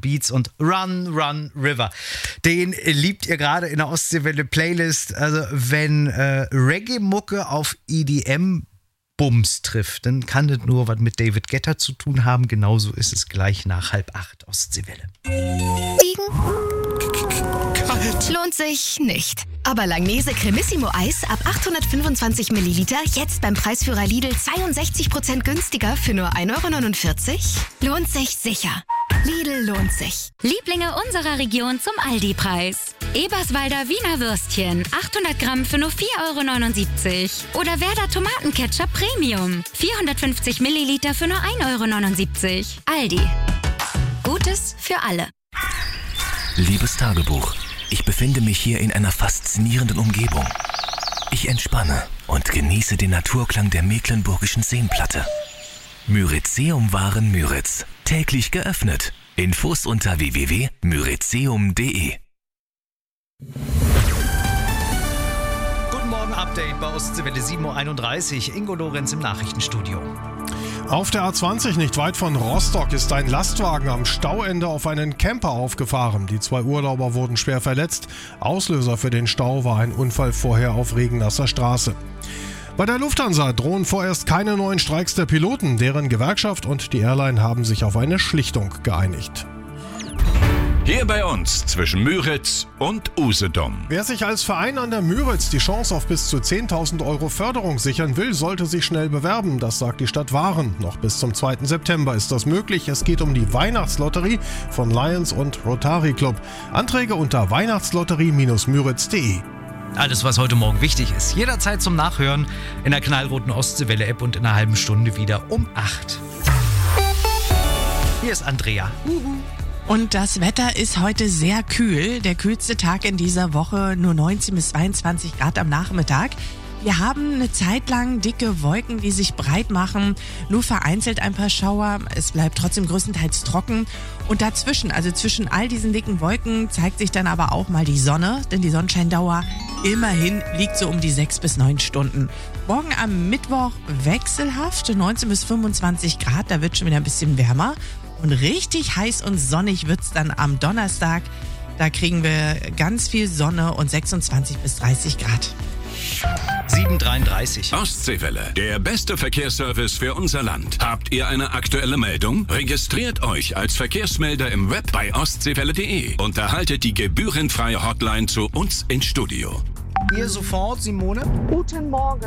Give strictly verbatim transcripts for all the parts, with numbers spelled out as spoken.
Beats und Run, Run, River. Den liebt ihr gerade in der Ostseewelle-Playlist. Also wenn äh, Reggae-Mucke auf E D M-Bums trifft, dann kann das nur was mit David Guetta zu tun haben. Genauso ist es gleich nach halb acht Ostseewelle. Kalt. Lohnt sich nicht. Aber Langnese Cremissimo Eis ab achthundertfünfundzwanzig Milliliter jetzt beim Preisführer Lidl zweiundsechzig Prozent günstiger für nur ein Euro neunundvierzig? Lohnt sich sicher. Lidl lohnt sich. Lieblinge unserer Region zum Aldi-Preis. Eberswalder Wiener Würstchen, achthundert Gramm für nur vier Euro neunundsiebzig. Oder Werder Tomatenketchup Premium, vierhundertfünfzig Milliliter für nur ein Euro neunundsiebzig. Aldi. Gutes für alle. Liebes Tagebuch, ich befinde mich hier in einer faszinierenden Umgebung. Ich entspanne und genieße den Naturklang der mecklenburgischen Seenplatte. Myrizeum Waren Müritz. Täglich geöffnet. Infos unter w w w punkt myrizeum punkt de. Guten Morgen, Update bei Ostseewelle sieben Uhr einunddreißig. Ingo Lorenz im Nachrichtenstudio. Auf der A zwanzig nicht weit von Rostock ist ein Lastwagen am Stauende auf einen Camper aufgefahren. Die zwei Urlauber wurden schwer verletzt. Auslöser für den Stau war ein Unfall vorher auf regennasser Straße. Bei der Lufthansa drohen vorerst keine neuen Streiks der Piloten. Deren Gewerkschaft und die Airline haben sich auf eine Schlichtung geeinigt. Hier bei uns zwischen Müritz und Usedom. Wer sich als Verein an der Müritz die Chance auf bis zu zehntausend Euro Förderung sichern will, sollte sich schnell bewerben. Das sagt die Stadt Waren. Noch bis zum zweiten September ist das möglich. Es geht um die Weihnachtslotterie von Lions und Rotary Club. Anträge unter weihnachtslotterie Bindestrich müritz punkt de. Alles, was heute Morgen wichtig ist, jederzeit zum Nachhören in der knallroten Ostseewelle-App und in einer halben Stunde wieder um acht. Hier ist Andrea. Und das Wetter ist heute sehr kühl. Der kühlste Tag in dieser Woche, nur neunzehn bis zweiundzwanzig Grad am Nachmittag. Wir haben eine Zeit lang dicke Wolken, die sich breit machen, nur vereinzelt ein paar Schauer. Es bleibt trotzdem größtenteils trocken. Und dazwischen, also zwischen all diesen dicken Wolken, zeigt sich dann aber auch mal die Sonne, denn die Sonnenscheindauer immerhin liegt so um die sechs bis neun Stunden. Morgen am Mittwoch wechselhaft, neunzehn bis fünfundzwanzig Grad, da wird schon wieder ein bisschen wärmer. Und richtig heiß und sonnig wird's dann am Donnerstag. Da kriegen wir ganz viel Sonne und sechsundzwanzig bis dreißig Grad. sieben Uhr dreiunddreißig. Ostseewelle, der beste Verkehrsservice für unser Land. Habt ihr eine aktuelle Meldung? Registriert euch als Verkehrsmelder im Web bei ostseewelle punkt de und erhaltet die gebührenfreie Hotline zu uns ins Studio. Ihr sofort, Simone? Guten Morgen,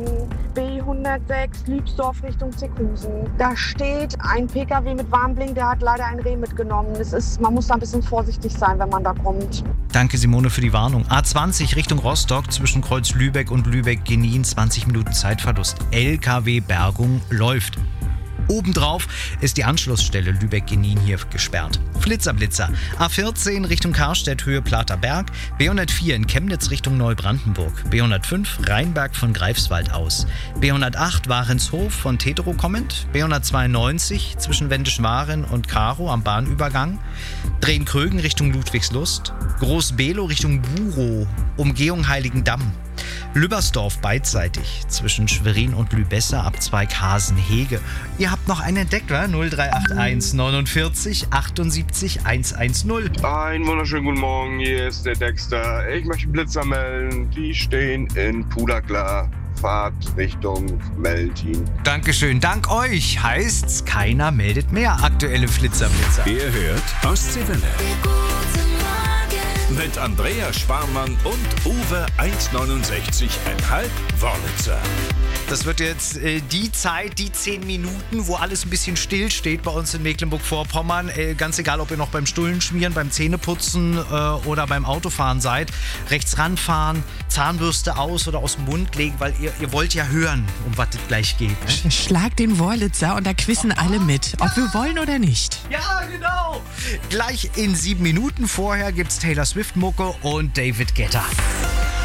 B hundertsechs, Liebsdorf Richtung Zickhusen. Da steht ein Pkw mit Warnblink, der hat leider ein Reh mitgenommen. Es ist, man muss da ein bisschen vorsichtig sein, wenn man da kommt. Danke, Simone, für die Warnung. A zwanzig Richtung Rostock zwischen Kreuz Lübeck und Lübeck-Genin, zwanzig Minuten Zeitverlust. L K W-Bergung läuft. Obendrauf ist die Anschlussstelle Lübeck-Genin hier gesperrt. Flitzerblitzer. A vierzehn Richtung Karstedt, Höhe Platerberg. B hundertvier in Chemnitz Richtung Neubrandenburg. B hundertfünf Rheinberg von Greifswald aus. B hundertacht Warenshof von Tetero kommend. B hundertzweiundneunzig zwischen Wendisch-Waren und Karo am Bahnübergang. Drehen-Krögen Richtung Ludwigslust. Groß-Below Richtung Burow. Umgehung Heiligendamm. Lübbersdorf beidseitig zwischen Schwerin und Lübesse ab Zweighasen-Hege. Ihr habt noch einen entdeckt, oder? null drei acht eins neunundvierzig achtundsiebzig hundertzehn. Einen wunderschönen guten Morgen, hier ist der Dexter. Ich möchte Blitzer melden. Die stehen in Puderklar. Fahrt Richtung Meltin. Dankeschön. Dank euch heißt's, keiner meldet mehr aktuelle Flitzerblitzer. Ihr hört Ostseewelle. Mit Andrea Sparmann und Uwe eins neunundsechzig Komma fünf Wörlitzer. Das wird jetzt äh, die Zeit, die zehn Minuten, wo alles ein bisschen still steht bei uns in Mecklenburg-Vorpommern. Äh, ganz egal, ob ihr noch beim Stullenschmieren, beim Zähneputzen äh, oder beim Autofahren seid. Rechts ranfahren, Zahnbürste aus oder aus dem Mund legen, weil ihr, ihr wollt ja hören, um was es gleich geht. Ne? Schlag den Wörlitzer und da quissen alle mit, ob wir wollen oder nicht. Ja, genau. Gleich in sieben Minuten vorher gibt's Taylor Swift-Mucke und David Guetta.